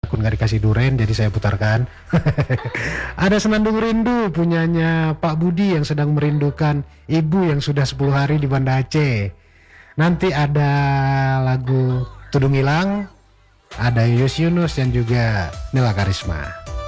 takut nggak dikasih duren, jadi saya putarkan. Ada Senandung Rindu punyanya Pak Budi yang sedang merindukan ibu yang sudah 10 hari di Banda Aceh. Nanti ada lagu Tudung Hilang, ada Yus Yunus dan juga Nela Karisma.